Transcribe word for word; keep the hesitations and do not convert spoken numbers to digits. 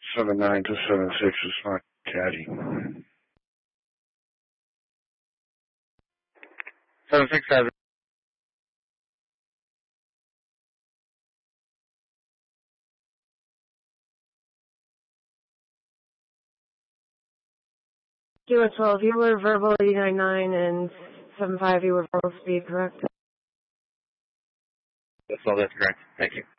Seven nine two seven six is my caddy. Seven six seven. Kilo twelve, you were verbal eighty nine nine and seven five, you were verbal speed, correct? That's all. That's correct. Thank you.